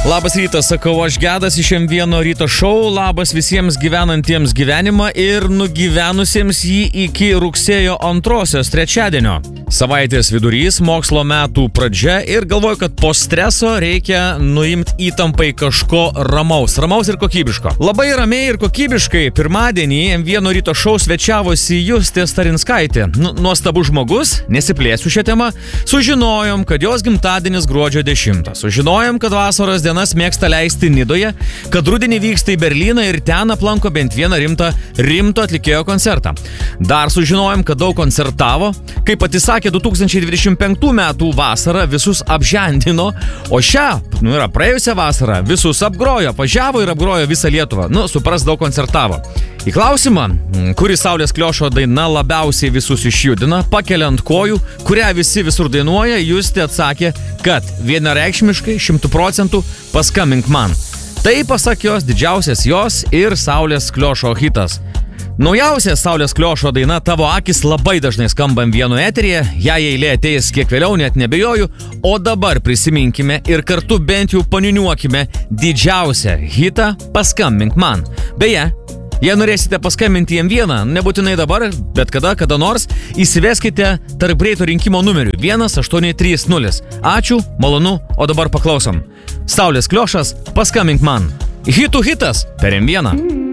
Labas rytas, sakau aš Gedas iš M1 ryto šou, labas visiems gyvenantiems gyvenimą ir nugyvenusiems jį iki rugsėjo 2, trečiadienio. Savaitės vidurys, mokslo metų pradžia ir galvoju, kad po streso reikia nuimti įtampai kažko ramaus ir kokybiško. Labai ramiai ir kokybiškai pirmadienį M1 ryto šou svečiavosi Justė Starinskaitė. Nuostabus žmogus, nesiplėsiu šią temą, sužinojom, kad jos gimtadienis gruodžio 10. Sužinojom, kad vasaros dienas mėgsta leisti Nidoje, kad rudenį vyksta į Berlyną ir ten aplanko bent vieną rimto atlikėjo koncertą. Dar sužinojom, kad daug koncertavo, kaip pati sakė, 2025 metų vasarą visus apžendino, o praėjusią vasarą visus apgrojo, važiavo ir apgrojo visą Lietuvą. Supras, daug koncertavo. Į klausimą, kuri Saulės Kliošo daina labiausiai visus išjudina, pakeliant kojų, kurią visi visur dainuoja, Justė atsakė, kad vienareikšmiškai 100% paskambink man. Tai, pasak jos, didžiausias jos ir Saulės Kliošo hitas. Naujausia Saulės Kliošo daina Tavo akis labai dažnai skamba M1 eteryje, ją eilė ateis kiek vėliau, net nebejoju, o dabar prisiminkime ir kartu bent jau paniuniuokime didžiausią hitą Paskambink man. Beje, jei norėsite paskambinti M1, nebūtinai dabar, bet kada nors, įsiveskite tarp greito rinkimo numerių 1830. Ačiū, malonu, o dabar paklausom. Saulės Kliošas Paskambink man. Hitų hitas per M1.